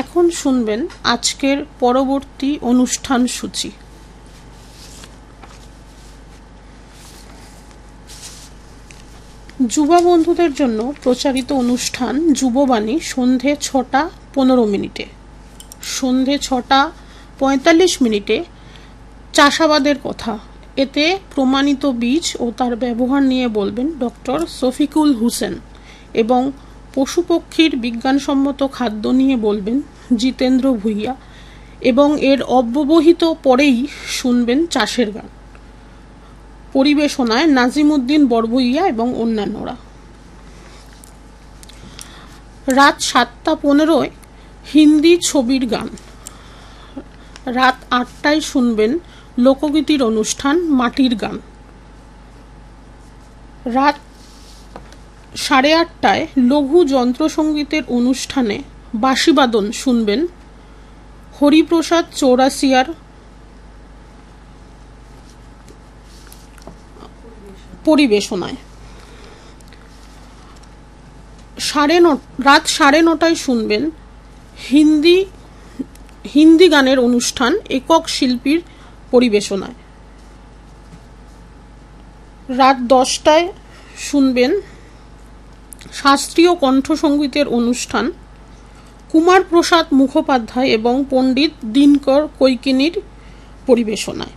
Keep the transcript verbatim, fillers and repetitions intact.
এখন শুনবেন আজকের পরবর্তী অনুষ্ঠান সূচি। যুবা বন্ধুদের জন্য প্রচারিত অনুষ্ঠান যুববাণী সন্ধে ছটা পনেরো মিনিটে। সন্ধে ছটা পঁয়তাল্লিশ মিনিটে চাষাবাদের কথা, এতে প্রমাণিত বীজ ও তার ব্যবহার নিয়ে বলবেন ডক্টর শফিকুল হোসেন, এবং পশুপক্ষীর বিজ্ঞানসম্মত খাদ্য নিয়ে বলবেন জিতেন্দ্র ভূঁইয়া, এবং এর অব্যবহিত পরেই শুনবেন চাষের গান। পরিবেশনায় নাজিমুদ্দিন বরভূইয়া এবং অন্যান্যরা। রাত সাতটা পনেরোয় হিন্দি ছবির গান। রাত আটটায় শুনবেন লোকগীতির অনুষ্ঠান মাটির গান। রাত সাড়ে আটটায় লঘু যন্ত্রসঙ্গীতের অনুষ্ঠানে বাঁশিবাদন শুনবেন হরিপ্রসাদ চৌরাসিয়ার পরিবেশনায়। সাড়ে ন রাত সাড়ে নটায় শুনবেন হিন্দি হিন্দি গানের অনুষ্ঠান একক শিল্পীর পরিবেশনায়। রাত দশটায় শুনবেন শাস্ত্রীয় কণ্ঠসঙ্গীতের অনুষ্ঠান কুমার প্রসাদ মুখোপাধ্যায় এবং পণ্ডিত দিনকর কৈকিনির পরিবেশনায়।